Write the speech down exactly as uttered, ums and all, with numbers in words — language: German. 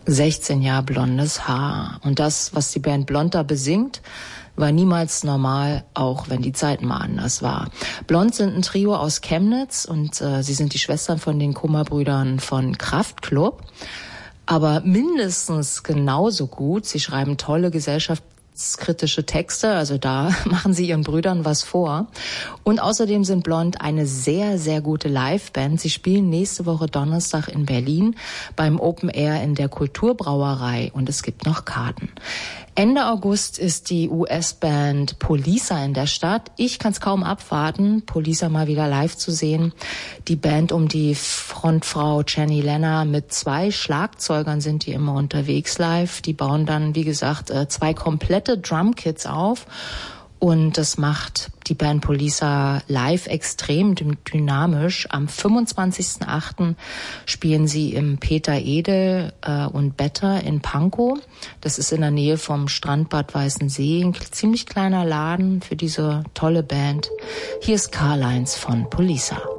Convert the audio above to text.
sechzehn Jahre blondes Haar. Und das, was die Band Blond da besingt, war niemals normal, auch wenn die Zeit mal anders war. Blond sind ein Trio aus Chemnitz und äh, sie sind die Schwestern von den Kummerbrüdern von Kraftklub. Aber mindestens genauso gut, sie schreiben tolle gesellschaftskritische Texte, also da machen sie ihren Brüdern was vor. Und außerdem sind Blond eine sehr, sehr gute Liveband. Sie spielen nächste Woche Donnerstag in Berlin beim Open Air in der Kulturbrauerei und es gibt noch Karten. Ende August ist die U S-Band Poliça in der Stadt. Ich kann es kaum abwarten, Poliça mal wieder live zu sehen. Die Band um die Frontfrau Jenny Lenner mit zwei Schlagzeugern sind die immer unterwegs live. Die bauen dann, wie gesagt, zwei komplette Drumkits auf. Und das macht die Band Poliça live extrem dynamisch. Am fünfundzwanzigsten achten spielen sie im Peter Edel äh, und Better in Pankow. Das ist in der Nähe vom Strandbad Weißensee. Ein ziemlich kleiner Laden für diese tolle Band. Hier ist Karl-Heinz von Poliça.